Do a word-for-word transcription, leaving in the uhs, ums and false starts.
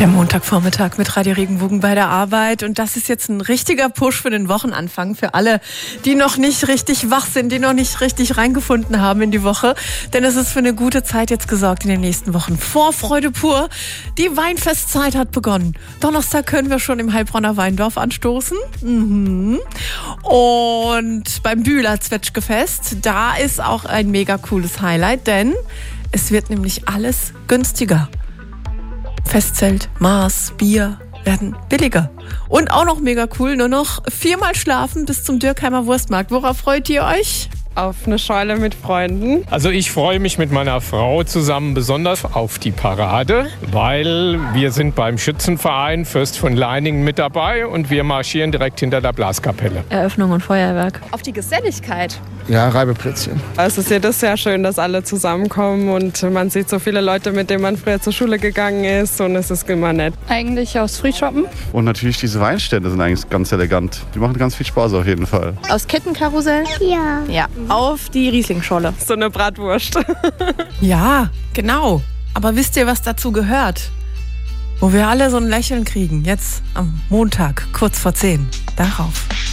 Der Montagvormittag mit Radio Regenbogen bei der Arbeit und das ist jetzt ein richtiger Push für den Wochenanfang, für alle, die noch nicht richtig wach sind, die noch nicht richtig reingefunden haben in die Woche, denn es ist für eine gute Zeit jetzt gesorgt in den nächsten Wochen. Vorfreude pur, die Weinfestzeit hat begonnen. Donnerstag können wir schon im Heilbronner Weindorf anstoßen. Mhm. Und beim Bühler Zwetschgefest, da ist auch ein mega cooles Highlight, denn es wird nämlich alles günstiger. Festzelt, Maß, Bier werden billiger. Und auch noch mega cool, nur noch viermal schlafen bis zum Dürkheimer Wurstmarkt. Worauf freut ihr euch? Auf eine Scheule mit Freunden. Also ich freue mich mit meiner Frau zusammen besonders auf die Parade, weil wir sind beim Schützenverein Fürst von Leiningen mit dabei und wir marschieren direkt hinter der Blaskapelle. Eröffnung und Feuerwerk. Auf die Geselligkeit. Ja, Reibeplätzchen. Es ist jedes Jahr schön, dass alle zusammenkommen und man sieht so viele Leute, mit denen man früher zur Schule gegangen ist und es ist immer nett. Eigentlich aus Frühshoppen. Und natürlich diese Weinstände sind eigentlich ganz elegant. Die machen ganz viel Spaß auf jeden Fall. Aus Kettenkarussell. Ja. Ja. Auf die Rieslingscholle. So eine Bratwurst. Ja, genau. Aber wisst ihr, was dazu gehört? Wo wir alle so ein Lächeln kriegen, jetzt am Montag, kurz vor zehn. Darauf.